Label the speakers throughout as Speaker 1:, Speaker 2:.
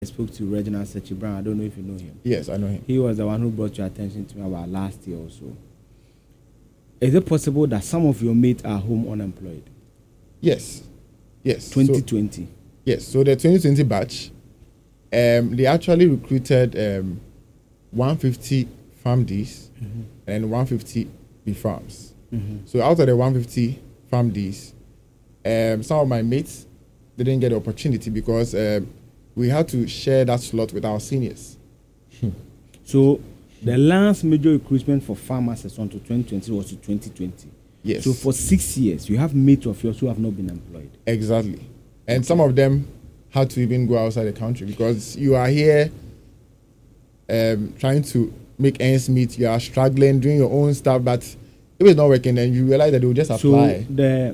Speaker 1: I spoke to Reginald Sechi Brown. I don't know if you know him.
Speaker 2: Yes, I know him.
Speaker 1: He was the one who brought your attention to me about last year or so. Is it possible that some of your mates are home unemployed?
Speaker 2: Yes.
Speaker 1: 2020.
Speaker 2: So the 2020 batch, they actually recruited 150 FAMDs and 150 B farms. So out of the 150 FAMDs, some of my mates didn't get the opportunity because we had to share that slot with our seniors.
Speaker 1: So the last major recruitment for pharmacists until 2020 was to 2020.
Speaker 2: Yes.
Speaker 1: So for 6 years, you have mates of yours who have not been employed.
Speaker 2: Exactly. And some of them had to even go outside the country because you are here trying to make ends meet. You are struggling, doing your own stuff, but if it's not working, then you realize that they will just apply.
Speaker 1: So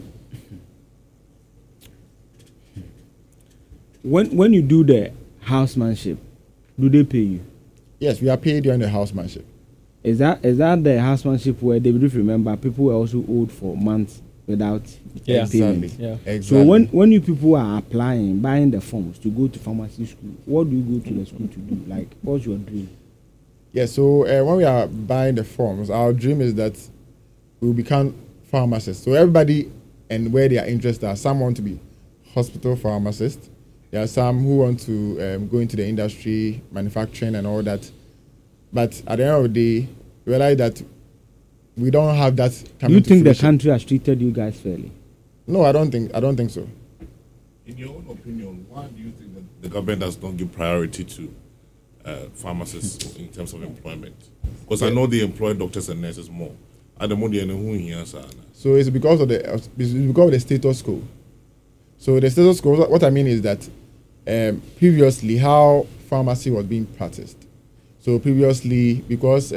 Speaker 1: when you do the housemanship, do they pay you?
Speaker 2: Yes, we are paid during the housemanship.
Speaker 1: Is that the housemanship where they will remember people were also owed for months without payment?
Speaker 2: Exactly. Yeah. Exactly.
Speaker 1: So when you people are applying, buying the forms to go to pharmacy school, what do you go to the school to do? Like, what's your dream?
Speaker 2: Yeah, so when we are buying the forms, our dream is that we will become pharmacists. So everybody and where they are interested, some want to be hospital pharmacists. There are some who want to go into the industry, manufacturing and all that. But at the end of the day, we realize that we don't have that.
Speaker 1: Do you think the country has treated you guys fairly?
Speaker 2: No, I don't think so.
Speaker 3: In your own opinion, why do you think that the government does not give priority to pharmacists in terms of employment? Because I know they employ doctors and nurses more. At the moment,
Speaker 2: so it's because of the status quo. So the status quo, what I mean is that previously how pharmacy was being practiced. So previously, because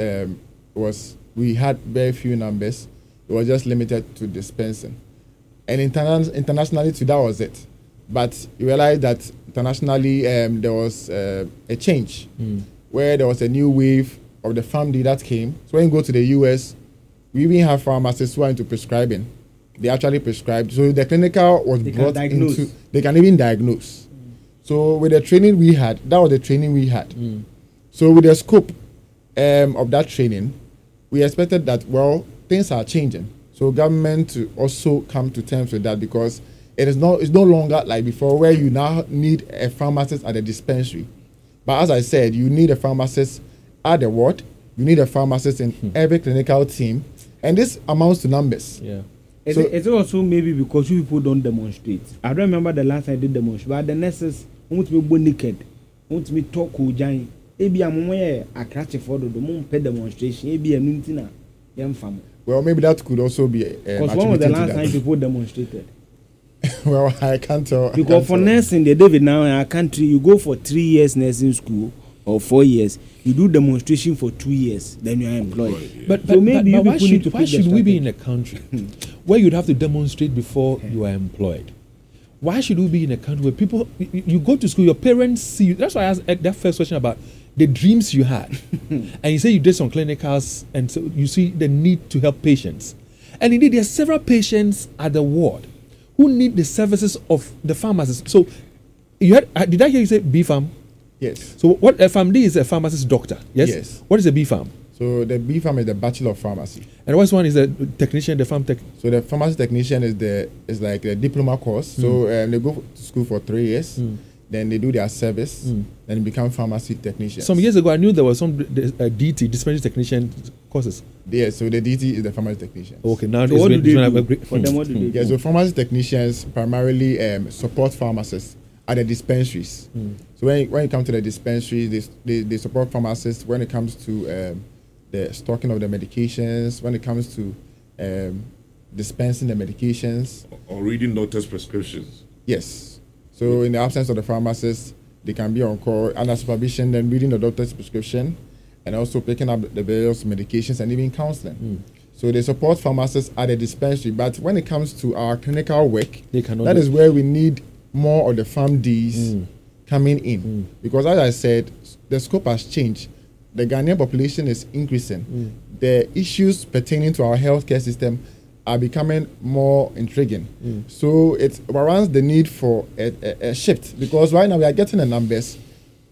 Speaker 2: we had very few numbers, it was just limited to dispensing. And internationally, too, that was it. But you realize that internationally, there was a change where there was a new wave of the PharmD that came. So when you go to the US, we even have pharmacists who are into prescribing. They actually prescribed. So the clinical was brought into, they can even diagnose. So with the training we had, that was the training we had. So with the scope of that training, we expected that, well, things are changing. So government to also come to terms with that because it's no longer like before where you now need a pharmacist at the dispensary. But as I said, you need a pharmacist at the ward, you need a pharmacist in every clinical team, and this amounts to numbers.
Speaker 1: Yeah. It's also maybe because you people don't demonstrate. I don't remember the last time I did demonstrate, but the nurses want to be naked, want to be talk with giant. Maybe I'm a crash for the moon pay demonstration, maybe a mintina, young family.
Speaker 2: Well, maybe that could also be
Speaker 1: because when was the last time people demonstrated?
Speaker 2: Well, I can't tell.
Speaker 1: Because for nursing, the David now in our country, you go for 3 years nursing school or 4 years, you do demonstration for 2 years, then you are employed.
Speaker 4: But why should we be in a country where you'd have to demonstrate before you are employed? Why should we be in a country where people, you go to school, your parents see you? That's why I asked that first question about the dreams you had. And you say you did some clinicals, and so you see the need to help patients. And indeed, there are several patients at the ward who need the services of the pharmacist. So, you had, did I hear you say B-Pharm?
Speaker 2: Yes.
Speaker 4: So, what a PharmD is a pharmacist doctor, yes?
Speaker 2: Yes.
Speaker 4: What is a B-Pharm?
Speaker 2: So, the B-Pharm is the Bachelor of Pharmacy.
Speaker 4: And what's one is the technician, the pharm tech?
Speaker 2: So, the pharmacy technician is like a diploma course. So, they go to school for 3 years. Then they do their service, then become pharmacy technicians.
Speaker 4: Some years ago, I knew there was some DT, dispensary technician courses.
Speaker 2: Yeah, so the DT is the pharmacy technician.
Speaker 4: Okay, now
Speaker 1: so what do they do? For them, what do they do?
Speaker 2: Yeah, so pharmacy technicians primarily support pharmacists at the dispensaries. So when you come to the dispensaries, they support pharmacists when it comes to the stocking of the medications, when it comes to dispensing the medications.
Speaker 3: Or reading doctors' prescriptions.
Speaker 2: Yes. So in the absence of the pharmacist, they can be on call under supervision, then reading the doctor's prescription, and also picking up the various medications and even counseling. So they support pharmacists at the dispensary. But when it comes to our clinical work, that is where we need more of the PharmDs coming in. Because as I said, the scope has changed. The Ghanaian population is increasing. The issues pertaining to our healthcare system are becoming more intriguing. So it warrants the need for a shift, because right now we are getting the numbers,